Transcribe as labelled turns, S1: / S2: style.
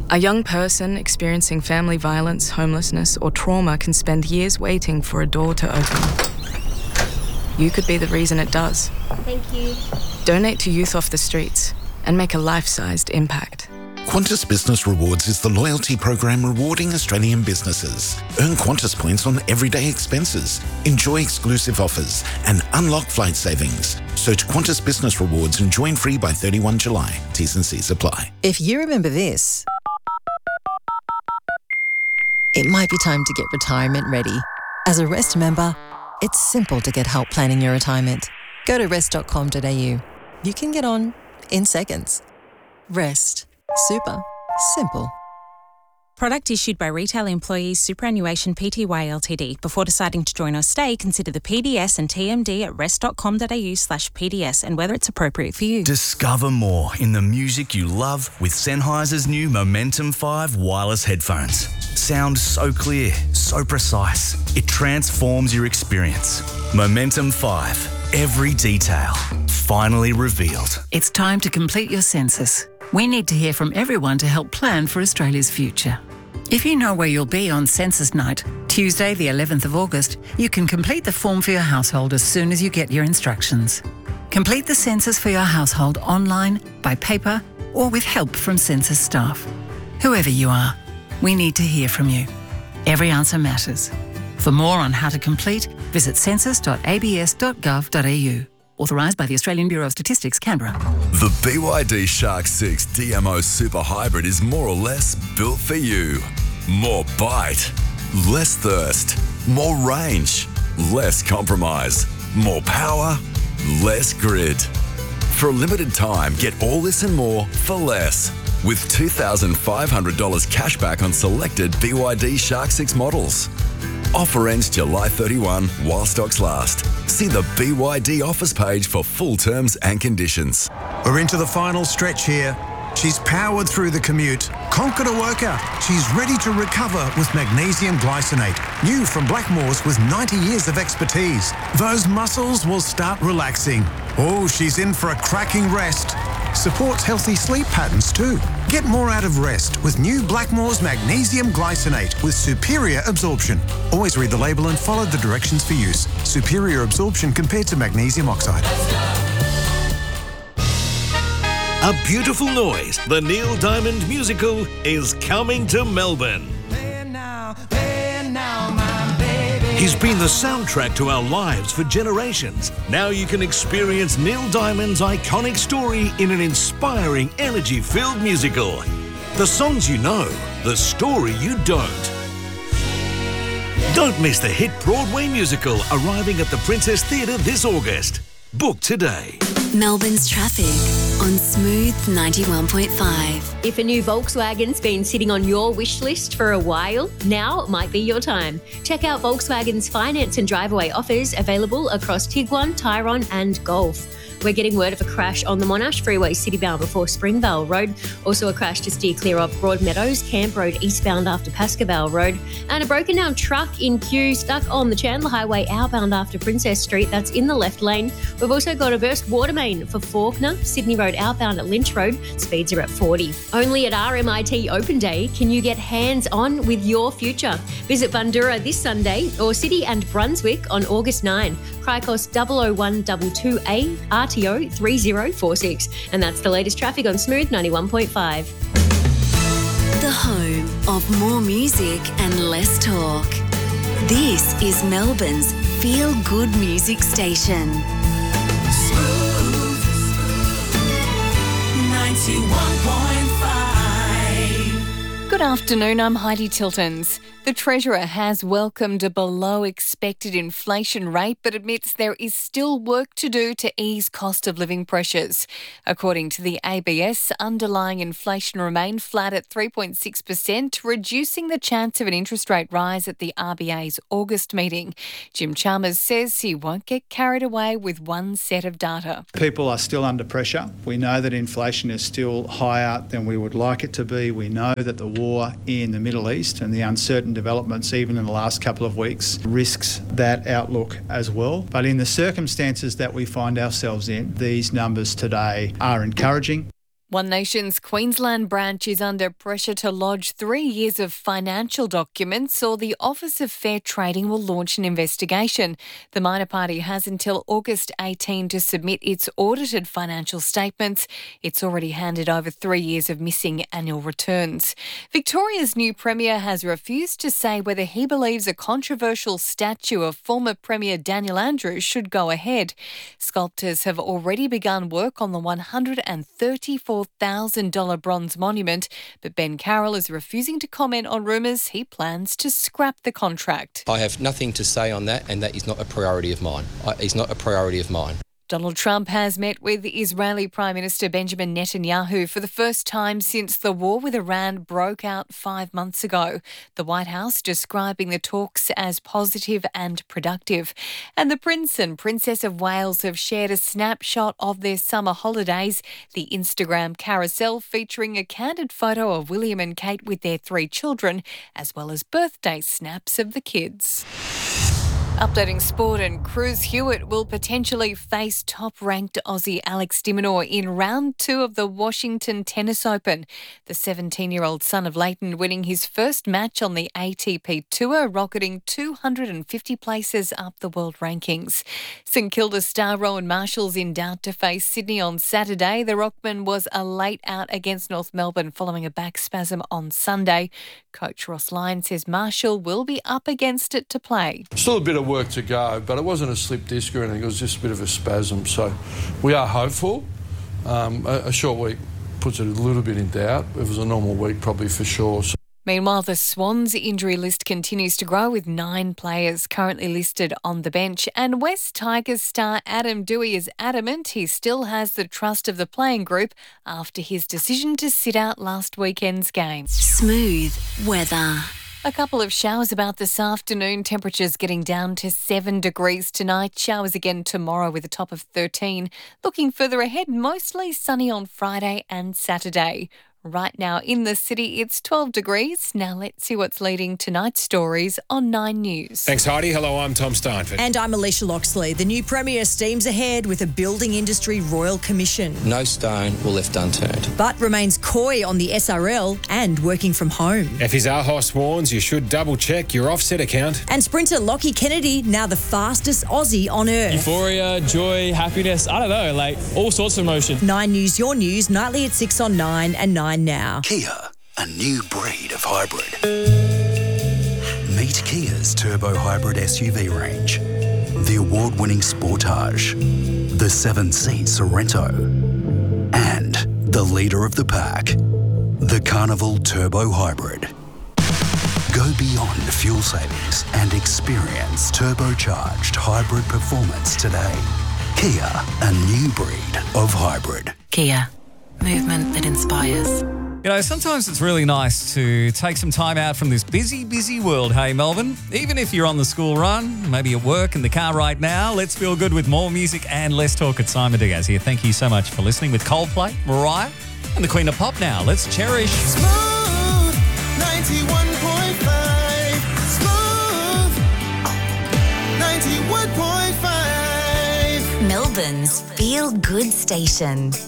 S1: A young person experiencing family violence, homelessness, or trauma can spend years waiting for a door to open. You could be the reason it does.
S2: Thank you.
S1: Donate to Youth Off the Streets and make a life-sized impact.
S3: Qantas Business Rewards is the loyalty program rewarding Australian businesses. Earn Qantas points on everyday expenses, enjoy exclusive offers, and unlock flight savings. Search Qantas Business Rewards and join free by 31 July. T's and C's apply.
S4: If you remember this, it might be time to get retirement ready. As a Rest member, it's simple to get help planning your retirement. Go to rest.com.au. You can get on in seconds. Rest. Super simple.
S5: Product issued by Retail Employees Superannuation Pty Ltd. Before deciding to join or stay, consider the PDS and TMD at rest.com.au/PDS and whether it's appropriate for you.
S6: Discover more in the music you love with Sennheiser's new Momentum 5 wireless headphones. Sound so clear, so precise. It transforms your experience. Momentum 5. Every detail finally revealed.
S7: It's time to complete your census. We need to hear from everyone to help plan for Australia's future. If you know where you'll be on Census Night, Tuesday the 11th of August, you can complete the form for your household as soon as you get your instructions. Complete the census for your household online, by paper, or with help from census staff. Whoever you are, we need to hear from you. Every answer matters. For more on how to complete, visit census.abs.gov.au. Authorised by the Australian Bureau of Statistics, Canberra.
S8: The BYD Shark 6 DMO Super Hybrid is more or less built for you. More bite, less thirst, more range, less compromise, more power, less grid. For a limited time, get all this and more for less. With $2,500 cashback on selected BYD Shark 6 models. Offer ends July 31 while stocks last. See the BYD offers page for full terms and conditions.
S9: We're into the final stretch here. She's powered through the commute, conquered a workout. She's ready to recover with magnesium glycinate. New from Blackmores with 90 years of expertise. Those muscles will start relaxing. Oh, she's in for a cracking rest. Supports healthy sleep patterns too. Get more out of rest with new Blackmores Magnesium Glycinate with superior absorption. Always read the label and follow the directions for use. Superior absorption compared to magnesium oxide.
S10: A Beautiful Noise, the Neil Diamond musical, is coming to Melbourne. He's been the soundtrack to our lives for generations. Now you can experience Neil Diamond's iconic story in an inspiring, energy-filled musical. The songs you know, the story you don't. Don't miss the hit Broadway musical arriving at the Princess Theatre this August. Book today.
S11: Melbourne's traffic on Smooth 91.5.
S2: If a new Volkswagen's been sitting on your wish list for a while, now might be your time. Check out Volkswagen's finance and driveway offers available across Tiguan, Tyrone and Golf. We're getting word of a crash on the Monash Freeway citybound before Springvale Road. Also a crash to steer clear of Broadmeadows, Camp Road eastbound after Pascoe Road. And a broken down truck in queue stuck on the Chandler Highway outbound after Princess Street. That's in the left lane. We've also got a burst water main for Fawkner, Sydney Road outbound at Lynch Road. Speeds are at 40. Only at RMIT Open Day can you get hands-on with your future. Visit Bundoora this Sunday or City and Brunswick on August 9. Cricos 00122A, RTO 3046. And that's the latest traffic on Smooth 91.5.
S11: The home of more music and less talk. This is Melbourne's feel-good music station.
S12: Smooth 91.5.
S13: Good afternoon, I'm Heidi Tiltons. The Treasurer has welcomed a below-expected inflation rate but admits there is still work to do to ease cost of living pressures. According to the ABS, underlying inflation remained flat at 3.6%, reducing the chance of an interest rate rise at the RBA's August meeting. Jim Chalmers says he won't get carried away with one set of data.
S14: People are still under pressure. We know that inflation is still higher than we would like it to be. We know that the war in the Middle East and the uncertain developments even in the last couple of weeks risks that outlook as well. But in the circumstances that we find ourselves in, these numbers today are encouraging.
S13: One Nation's Queensland branch is under pressure to lodge 3 years of financial documents, or the Office of Fair Trading will launch an investigation. The minor party has until August 18 to submit its audited financial statements. It's already handed over 3 years of missing annual returns. Victoria's new Premier has refused to say whether he believes a controversial statue of former Premier Daniel Andrews should go ahead. Sculptors have already begun work on the $134,000 bronze monument, but Ben Carroll is refusing to comment on rumours he plans to scrap the contract.
S12: I have nothing to say on that, and that is not a priority of mine. It's not a priority of mine.
S13: Donald Trump has met with Israeli Prime Minister Benjamin Netanyahu for the first time since the war with Iran broke out 5 months ago. The White House describing the talks as positive and productive. And the Prince and Princess of Wales have shared a snapshot of their summer holidays. The Instagram carousel featuring a candid photo of William and Kate with their 3 children, as well as birthday snaps of the kids. Updating sport, and Cruz Hewitt will potentially face top-ranked Aussie Alex de Minaur in round 2 of the Washington Tennis Open. The 17-year-old son of Leighton winning his first match on the ATP Tour, rocketing 250 places up the world rankings. St Kilda star Rowan Marshall's in doubt to face Sydney on Saturday. The Rockman was a late out against North Melbourne following a back spasm on Sunday. Coach Ross Lyon says Marshall will be up against it to play.
S15: Still a bit of work to go, but it wasn't a slip disc or anything. It was just a bit of a spasm. So we are hopeful. A short week puts it a little bit in doubt. If it was a normal week, probably for sure.
S13: Meanwhile, the Swans injury list continues to grow, with 9 players currently listed on the bench. And West Tigers star Adam Doueihi is adamant he still has the trust of the playing group after his decision to sit out last weekend's game.
S11: Smooth weather.
S13: A couple of showers about this afternoon, temperatures getting down to 7 degrees tonight. Showers again tomorrow with a top of 13. Looking further ahead, mostly sunny on Friday and Saturday. Right now in the city, it's 12 degrees. Now let's see what's leading tonight's stories on 9 News.
S16: Thanks, Heidi. Hello, I'm Tom Steinford.
S17: And I'm Alicia Loxley. The new Premier steams ahead with a Building Industry Royal Commission.
S12: No stone will left unturned.
S17: But remains coy on the SRL and working from home.
S16: FS Arhos warns you should double-check your offset account.
S17: And sprinter Lockie Kennedy, now the fastest Aussie on earth.
S18: Euphoria, joy, happiness, I don't know, like all sorts of emotion.
S17: 9 News, your news, nightly at 6 on 9 and 9 now.
S19: Kia, a new breed of hybrid. Meet Kia's turbo hybrid SUV range. The award-winning Sportage, the 7-seat Sorento, and the leader of the pack, the Carnival Turbo Hybrid. Go beyond fuel savings and experience turbocharged hybrid performance today. Kia, a new breed of hybrid.
S20: Kia, movement that inspires.
S21: You know, sometimes it's really nice to take some time out from this busy, busy world, hey, Melbourne? Even if you're on the school run, maybe at work, in the car right now, let's feel good with more music and less talk at Simon Diaz here. Thank you so much for listening with Coldplay, Mariah, and the Queen of Pop now. Let's cherish.
S22: Smooth 91.5. Smooth 91.5.
S11: Melbourne's Feel Good Station.